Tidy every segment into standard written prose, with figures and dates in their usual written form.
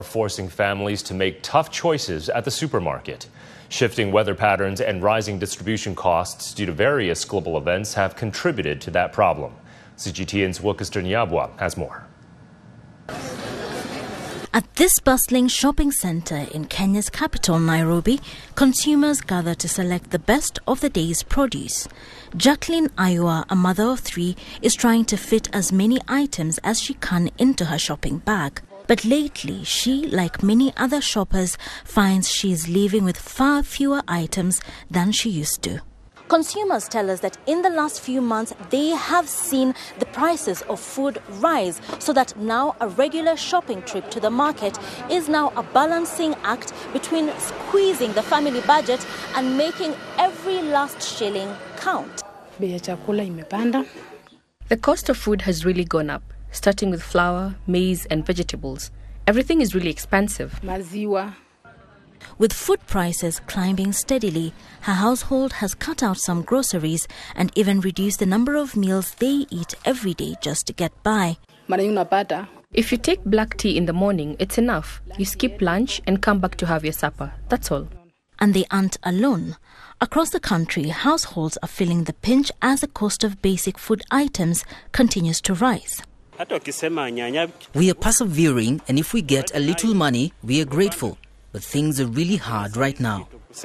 Forcing families to make tough choices at the supermarket. Shifting weather patterns and rising distribution costs due to various global events have contributed to that problem. CGTN's Wilkester Nyabwa has more. At this bustling shopping centre in Kenya's capital, Nairobi, consumers gather to select the best of the day's produce. Jacqueline Ayua, a mother of 3, is trying to fit as many items as she can into her shopping bag. But lately, she, like many other shoppers, finds she is leaving with far fewer items than she used to. Consumers tell us that in the last few months, they have seen the prices of food rise, so that now a regular shopping trip to the market is now a balancing act between squeezing the family budget and making every last shilling count. The cost of food has really gone up, starting with flour, maize and vegetables. Everything is really expensive. With food prices climbing steadily, her household has cut out some groceries and even reduced the number of meals they eat every day just to get by. If you take black tea in the morning, it's enough. You skip lunch and come back to have your supper. That's all. And they aren't alone. Across the country, households are feeling the pinch as the cost of basic food items continues to rise. We are persevering, and if we get a little money, we are grateful. But things are really hard right now.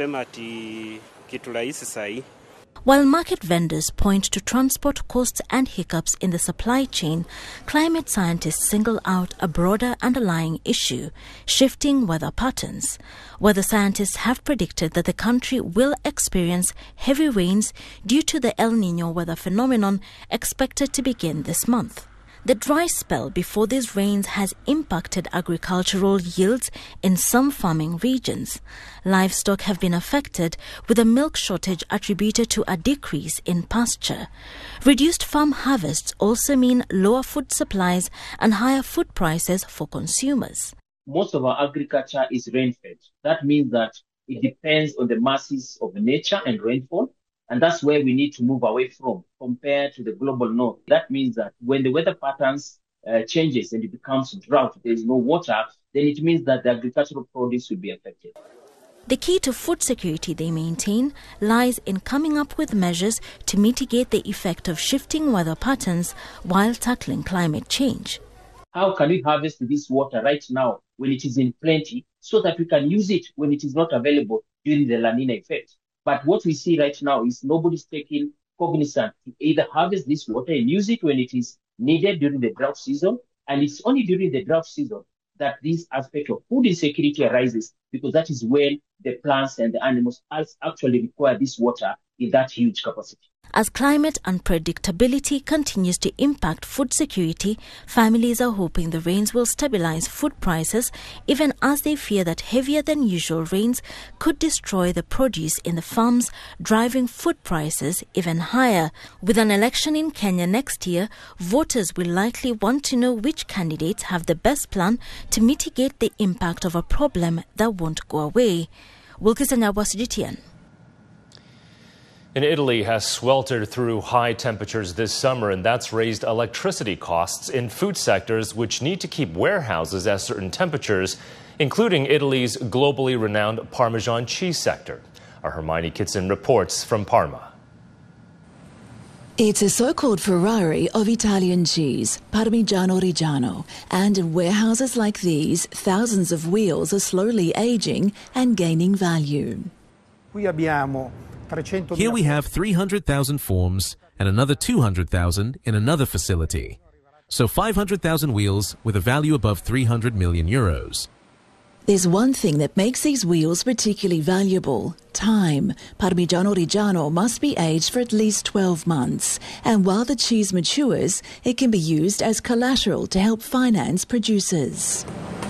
While market vendors point to transport costs and hiccups in the supply chain, climate scientists single out a broader underlying issue: shifting weather patterns. Weather scientists have predicted that the country will experience heavy rains due to the El Niño weather phenomenon expected to begin this month. The dry spell before these rains has impacted agricultural yields in some farming regions. Livestock have been affected, with a milk shortage attributed to a decrease in pasture. Reduced farm harvests also mean lower food supplies and higher food prices for consumers. Most of our agriculture is rain-fed. That means that it depends on the masses of nature and rainfall. And that's where we need to move away from, compared to the global north. That means that when the weather patterns changes and it becomes drought, there is no water, then it means that the agricultural produce will be affected. The key to food security, they maintain, lies in coming up with measures to mitigate the effect of shifting weather patterns while tackling climate change. How can we harvest this water right now when it is in plenty, so that we can use it when it is not available during the La Nina effect? But what we see right now is nobody's taking cognizance to either harvest this water and use it when it is needed during the drought season. And it's only during the drought season that this aspect of food insecurity arises, because that is when the plants and the animals actually require this water in that huge capacity. As climate unpredictability continues to impact food security, families are hoping the rains will stabilize food prices, even as they fear that heavier than usual rains could destroy the produce in the farms, driving food prices even higher. With an election in Kenya next year, voters will likely want to know which candidates have the best plan to mitigate the impact of a problem that won't go away. Wilkester Nyabwa, CGTN. In Italy has sweltered through high temperatures this summer, and that's raised electricity costs in food sectors which need to keep warehouses at certain temperatures, including Italy's globally renowned Parmesan cheese sector. Our Hermione Kitson reports from Parma. It's a so-called Ferrari of Italian cheese, Parmigiano Reggiano, and in warehouses like these, thousands of wheels are slowly aging and gaining value. Here we have 300,000 forms and another 200,000 in another facility. So 500,000 wheels with a value above 300 million euros. There's one thing that makes these wheels particularly valuable: time. Parmigiano Reggiano must be aged for at least 12 months. And while the cheese matures, it can be used as collateral to help finance producers.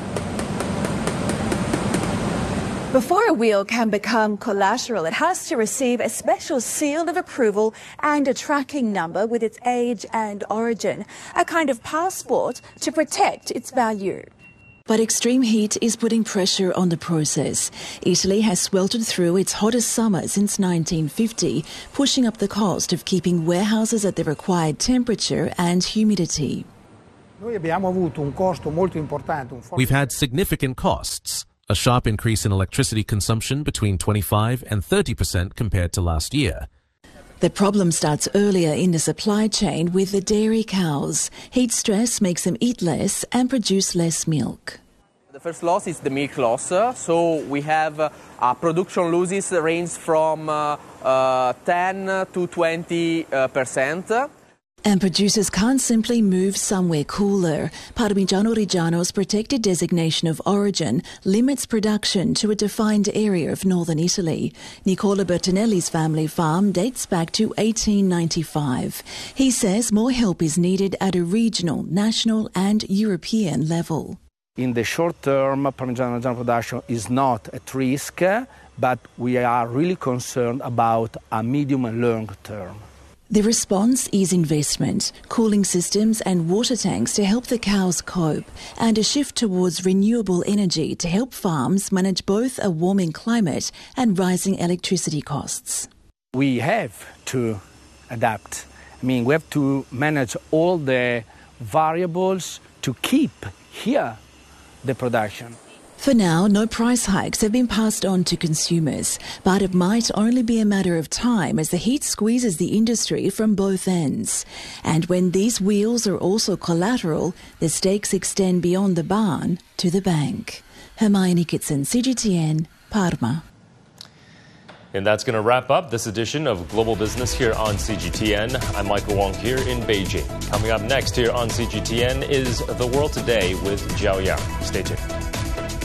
Before a wheel can become collateral, it has to receive a special seal of approval and a tracking number with its age and origin, a kind of passport to protect its value. But extreme heat is putting pressure on the process. Italy has sweltered through its hottest summer since 1950, pushing up the cost of keeping warehouses at the required temperature and humidity. We've had significant costs, a sharp increase in electricity consumption between 25 and 30% compared to last year. The problem starts earlier in the supply chain with the dairy cows. Heat stress makes them eat less and produce less milk. The first loss is the milk loss. So we have production losses range from 10 to 20%. And producers can't simply move somewhere cooler. Parmigiano Reggiano's protected designation of origin limits production to a defined area of northern Italy. Nicola Bertinelli's family farm dates back to 1895. He says more help is needed at a regional, national and European level. In the short term, Parmigiano Reggiano production is not at risk, but we are really concerned about a medium and long term. The response is investment, cooling systems and water tanks to help the cows cope, and a shift towards renewable energy to help farms manage both a warming climate and rising electricity costs. We have to adapt. We have to manage all the variables to keep here the production. For now, no price hikes have been passed on to consumers, but it might only be a matter of time as the heat squeezes the industry from both ends. And when these wheels are also collateral, the stakes extend beyond the barn to the bank. Hermione Kitson, CGTN, Parma. And that's going to wrap up this edition of Global Business here on CGTN. I'm Michael Wong here in Beijing. Coming up next here on CGTN is The World Today with Zhao Yang. Stay tuned.